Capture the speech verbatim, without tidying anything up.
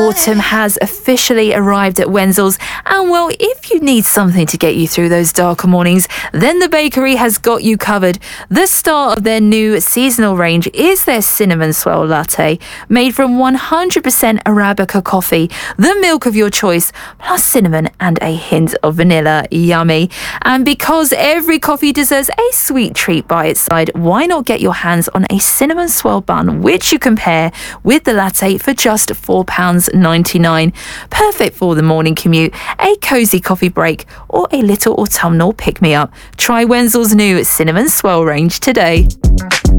Autumn has officially arrived at Wenzel's, and well, if you need something to get you through those darker mornings, then the bakery has got you covered. The star of their new seasonal range is their cinnamon swirl latte, made from one hundred percent Arabica coffee, the milk of your choice, plus cinnamon and a hint of vanilla. Yummy. And because every coffee deserves a sweet treat by its side, why not get your hands on a cinnamon swirl bun, which you can pair with the latte for just four pounds ninety-nine. Perfect for the morning commute, a cosy coffee break, or a little autumnal pick-me-up. Try Wenzel's new cinnamon swirl range today.